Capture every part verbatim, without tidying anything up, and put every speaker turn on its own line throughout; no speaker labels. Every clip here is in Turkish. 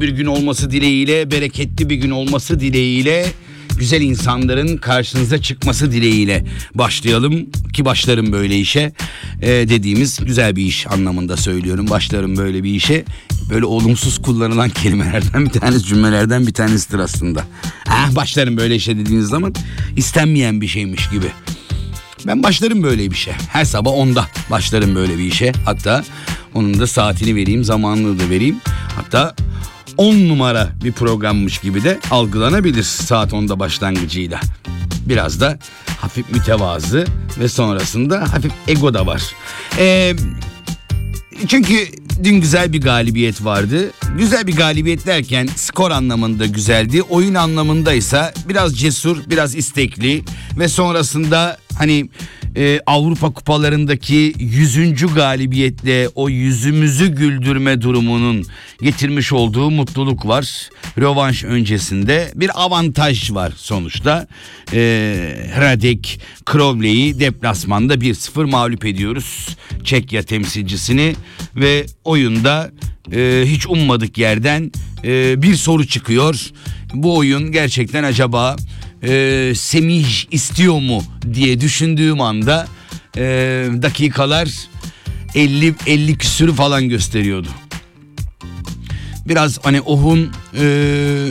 bir gün olması dileğiyle, bereketli bir gün olması dileğiyle, güzel insanların karşınıza çıkması dileğiyle başlayalım ki başlarım böyle işe ee, dediğimiz güzel bir iş anlamında söylüyorum. Başlarım böyle bir işe, böyle olumsuz kullanılan kelimelerden bir tanesi, cümlelerden bir tanesidir aslında. Ah, başlarım böyle işe dediğiniz zaman istenmeyen bir şeymiş gibi. Ben başlarım böyle bir şey. Her sabah onda başlarım böyle bir işe. Hatta onun da saatini vereyim, zamanını da vereyim. Hatta on numara bir programmış gibi de algılanabilir saat onda başlangıcıyla. Biraz da hafif mütevazı ve sonrasında hafif ego da var. Ee, çünkü dün güzel bir galibiyet vardı. Güzel bir galibiyet derken skor anlamında güzeldi. Oyun anlamındaysa biraz cesur, biraz istekli ve sonrasında hani e, Avrupa kupalarındaki yüzüncü galibiyetle o yüzümüzü güldürme durumunun getirmiş olduğu mutluluk var. Rövanş öncesinde bir avantaj var sonuçta. E, Hradec Krowley'i deplasmanda bir sıfır mağlup ediyoruz. Çekya temsilcisini ve oyunda e, hiç ummadık yerden e, bir soru çıkıyor. Bu oyun gerçekten acaba e, Semih istiyor mu diye düşündüğüm anda e, dakikalar elli elli küsürü falan gösteriyordu. Biraz hani Oh'un e,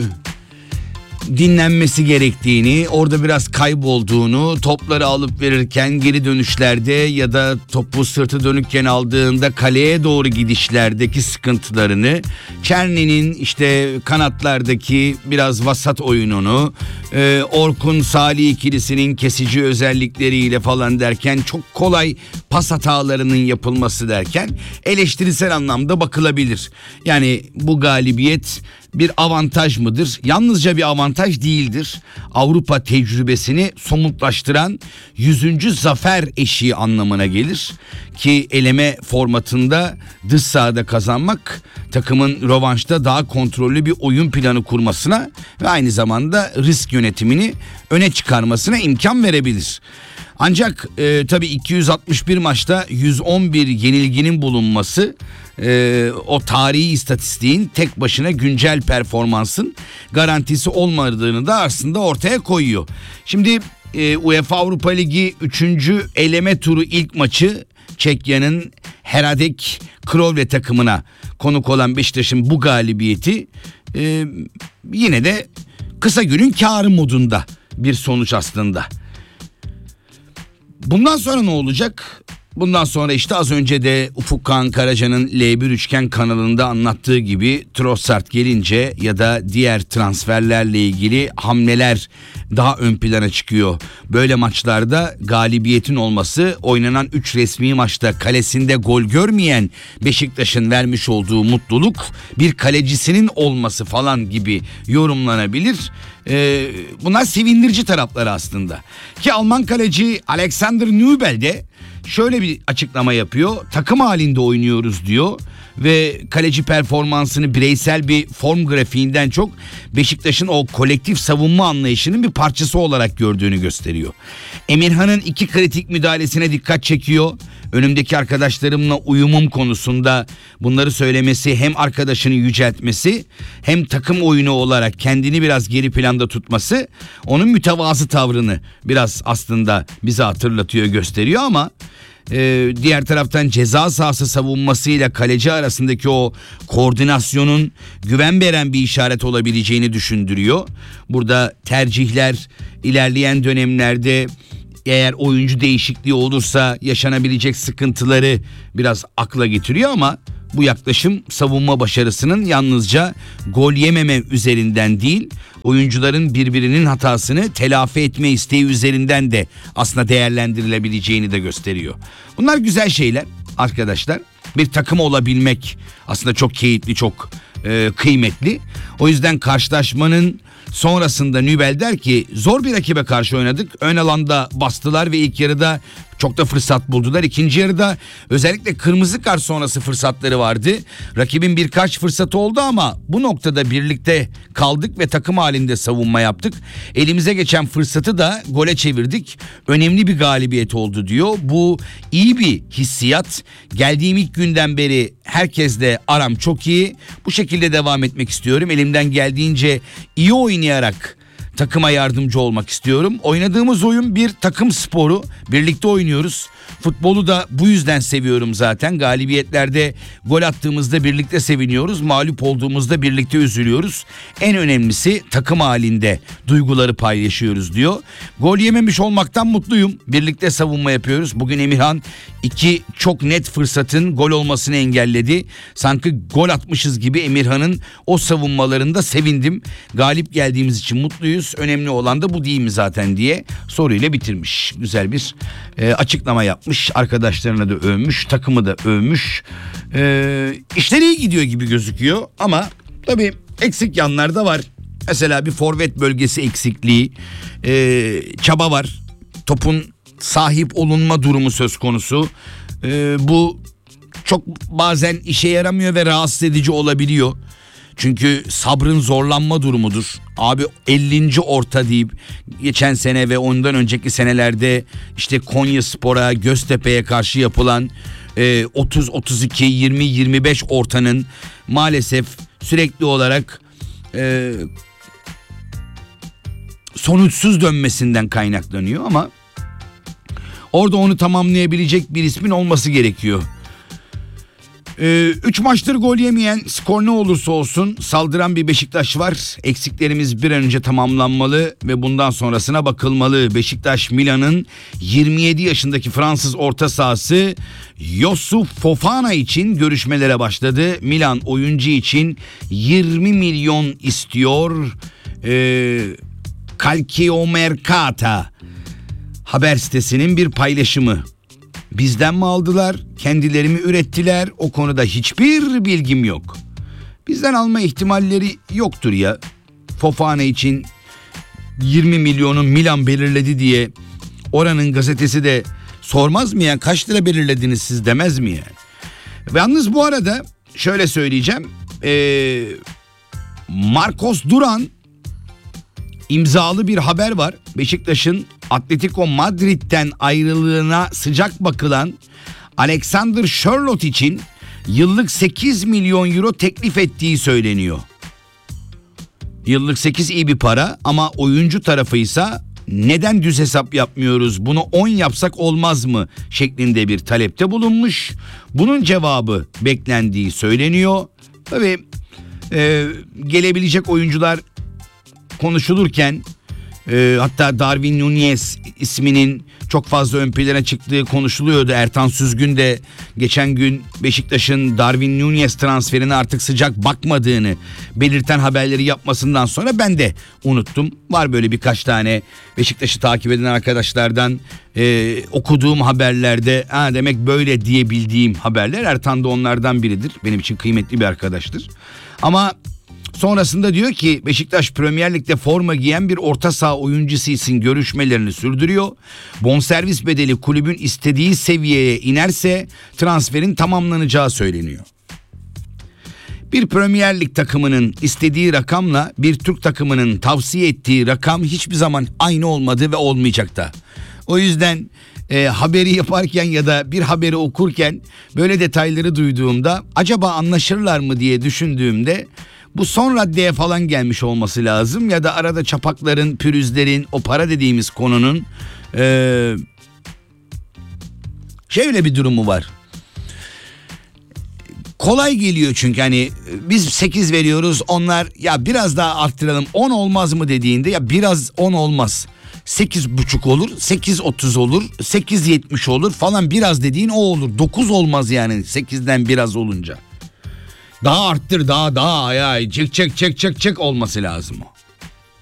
dinlenmesi gerektiğini, orada biraz kaybolduğunu, topları alıp verirken geri dönüşlerde ya da topu sırtı dönükken aldığında kaleye doğru gidişlerdeki sıkıntılarını, Çerni'nin işte kanatlardaki biraz vasat oyununu, e, Orkun Salih ikilisinin kesici özellikleriyle falan derken, çok kolay pas hatalarının yapılması derken eleştirisel anlamda bakılabilir. Yani bu galibiyet bir avantaj mıdır? Yalnızca bir avantaj değildir. Avrupa tecrübesini somutlaştıran yüzüncü zafer eşiği anlamına gelir. Ki eleme formatında dış sahada kazanmak takımın rövanşta daha kontrollü bir oyun planı kurmasına ve aynı zamanda risk yönetimini öne çıkarmasına imkan verebilir. Ancak e, tabii iki yüz altmış bir maçta yüz on bir yenilginin bulunması e, o tarihi istatistiğin tek başına güncel performansın garantisi olmadığını da aslında ortaya koyuyor. Şimdi e, UEFA Avrupa Ligi üçüncü eleme turu ilk maçı Çekya'nın Hradec Krowley takımına konuk olan Beşiktaş'ın bu galibiyeti e, yine de kısa günün kârı modunda bir sonuç aslında. Bundan sonra ne olacak? Bundan sonra işte az önce de Ufuk Kağan Karaca'nın L bir Üçgen kanalında anlattığı gibi Trossard gelince ya da diğer transferlerle ilgili hamleler daha ön plana çıkıyor. Böyle maçlarda galibiyetin olması, oynanan üç resmi maçta kalesinde gol görmeyen Beşiktaş'ın vermiş olduğu mutluluk, bir kalecisinin olması falan gibi yorumlanabilir. Ee, bunlar sevindirici tarafları aslında. Ki Alman kaleci Alexander Nübel de şöyle bir açıklama yapıyor. Takım halinde oynuyoruz diyor ve kaleci performansını bireysel bir form grafiğinden çok Beşiktaş'ın o kolektif savunma anlayışının bir parçası olarak gördüğünü gösteriyor. Emirhan'ın iki kritik müdahalesine dikkat çekiyor. Önümdeki arkadaşlarımla uyumum konusunda bunları söylemesi, hem arkadaşını yüceltmesi hem takım oyunu olarak kendini biraz geri planda tutması onun mütevazı tavrını biraz aslında bize hatırlatıyor, gösteriyor ama Ee, diğer taraftan ceza sahası savunmasıyla kaleci arasındaki o koordinasyonun güven veren bir işaret olabileceğini düşündürüyor. Burada tercihler ilerleyen dönemlerde eğer oyuncu değişikliği olursa yaşanabilecek sıkıntıları biraz akla getiriyor ama bu yaklaşım savunma başarısının yalnızca gol yememe üzerinden değil, oyuncuların birbirinin hatasını telafi etme isteği üzerinden de aslında değerlendirilebileceğini de gösteriyor. Bunlar güzel şeyler arkadaşlar. Bir takım olabilmek aslında çok keyifli, çok e, kıymetli. O yüzden karşılaşmanın sonrasında Nübel der ki zor bir rakibe karşı oynadık. Ön alanda bastılar ve ilk yarıda Çok da fırsat buldular. İkinci yarıda özellikle kırmızı kart sonrası fırsatları vardı. Rakibin birkaç fırsatı oldu ama bu noktada birlikte kaldık ve takım halinde savunma yaptık. Elimize geçen fırsatı da gole çevirdik. Önemli bir galibiyet oldu diyor. Bu iyi bir hissiyat. Geldiğim ilk günden beri herkesle aram çok iyi. Bu şekilde devam etmek istiyorum. Elimden geldiğince iyi oynayarak takıma yardımcı olmak istiyorum. Oynadığımız oyun bir takım sporu. Birlikte oynuyoruz. Futbolu da bu yüzden seviyorum zaten. Galibiyetlerde gol attığımızda birlikte seviniyoruz. Mağlup olduğumuzda birlikte üzülüyoruz. En önemlisi takım halinde duyguları paylaşıyoruz diyor. Gol yememiş olmaktan mutluyum. Birlikte savunma yapıyoruz. Bugün Emirhan iki çok net fırsatın gol olmasını engelledi. Sanki gol atmışız gibi Emirhan'ın o savunmalarında sevindim. Galip geldiğimiz için mutluyuz. Önemli olan da bu değil mi zaten diye soruyla bitirmiş. Güzel bir e, açıklama yapmış. Arkadaşlarına da övmüş, takımı da övmüş. E, işler iyi gidiyor gibi gözüküyor ama tabii eksik yanlar da var. Mesela bir forvet bölgesi eksikliği, e, çaba var. Topun sahip olunma durumu söz konusu. E, bu çok bazen işe yaramıyor ve rahatsız edici olabiliyor. Çünkü sabrın zorlanma durumudur. Abi ellinci orta deyip geçen sene ve ondan önceki senelerde işte Konyaspor'a, Göztepe'ye karşı yapılan e, otuz, otuz iki, yirmi, yirmi beş ortanın maalesef sürekli olarak e, sonuçsuz dönmesinden kaynaklanıyor ama orada onu tamamlayabilecek bir ismin olması gerekiyor. Üç maçtır gol yemeyen, skor ne olursa olsun saldıran bir Beşiktaş var. Eksiklerimiz bir an önce tamamlanmalı ve bundan sonrasına bakılmalı. Beşiktaş Milan'ın yirmi yedi yaşındaki Fransız orta sahası Youssouf Fofana için görüşmelere başladı. Milan oyuncu için yirmi milyon istiyor. Ee, Calciomercato haber sitesinin bir paylaşımı. Bizden mi aldılar, kendileri mi ürettiler? O konuda hiçbir bilgim yok. Bizden alma ihtimalleri yoktur ya. Fofana için yirmi milyonu Milan belirledi diye oranın gazetesi de sormaz mı ya? Kaç lira belirlediniz siz demez mi yani? Yalnız bu arada şöyle söyleyeceğim. Ee, Marcos Duran imzalı bir haber var. Beşiktaş'ın Atletico Madrid'den ayrılığına sıcak bakılan Alexander Sörloth için yıllık sekiz milyon euro teklif ettiği söyleniyor. Yıllık sekiz iyi bir para ama oyuncu tarafıysa neden düz hesap yapmıyoruz, bunu on yapsak olmaz mı şeklinde bir talepte bulunmuş. Bunun cevabı beklendiği söyleniyor. Tabii e, gelebilecek oyuncular konuşulurken e, hatta Darwin Núñez isminin çok fazla ön plana çıktığı konuşuluyordu. Ertan Süzgün de geçen gün Beşiktaş'ın Darwin Núñez transferine artık sıcak bakmadığını belirten haberleri yapmasından sonra ben de unuttum. Var böyle birkaç tane Beşiktaş'ı takip eden arkadaşlardan e, okuduğum haberlerde ha demek böyle diyebildiğim haberler. Ertan da onlardan biridir. Benim için kıymetli bir arkadaştır. Ama sonrasında diyor ki Beşiktaş Premier Lig'de forma giyen bir orta saha oyuncusu için görüşmelerini sürdürüyor. Bonservis bedeli kulübün istediği seviyeye inerse transferin tamamlanacağı söyleniyor. Bir Premier Lig takımının istediği rakamla bir Türk takımının tavsiye ettiği rakam hiçbir zaman aynı olmadı ve olmayacak da. O yüzden e, haberi yaparken ya da bir haberi okurken böyle detayları duyduğumda acaba anlaşırlar mı diye düşündüğümde bu son raddeye falan gelmiş olması lazım ya da arada çapakların, pürüzlerin, o para dediğimiz konunun ee, şöyle bir durumu var. Kolay geliyor çünkü hani biz sekiz veriyoruz, onlar ya biraz daha arttıralım on olmaz mı dediğinde ya biraz on olmaz. sekiz buçuk olur, sekiz otuz olur, sekiz yetmiş olur falan, biraz dediğin o olur. dokuz olmaz yani sekizden biraz olunca. Daha arttır, daha daha ya çek çek çek çek çek olması lazım o.